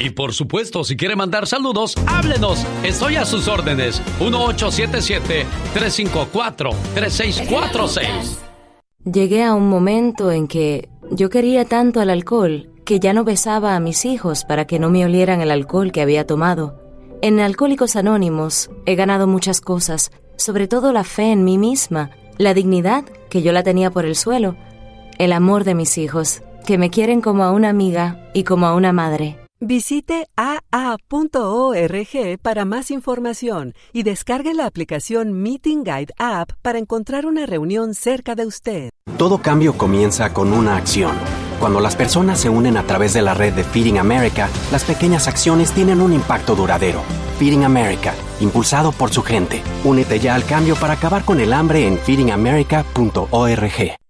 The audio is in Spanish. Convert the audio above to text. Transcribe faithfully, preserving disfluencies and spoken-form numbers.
Y por supuesto, si quiere mandar saludos, háblenos. Estoy a sus órdenes. uno ocho siete siete, tres cinco cuatro, tres seis cuatro seis. Llegué a un momento en que yo quería tanto el alcohol que ya no besaba a mis hijos para que no me olieran el alcohol que había tomado. En Alcohólicos Anónimos he ganado muchas cosas, sobre todo la fe en mí misma, la dignidad, que yo la tenía por el suelo, el amor de mis hijos, que me quieren como a una amiga y como a una madre. Visite a a punto org para más información y descargue la aplicación Meeting Guide App para encontrar una reunión cerca de usted. Todo cambio comienza con una acción. Cuando las personas se unen a través de la red de Feeding America, las pequeñas acciones tienen un impacto duradero. Feeding America, impulsado por su gente. Únete ya al cambio para acabar con el hambre en feeding america punto org.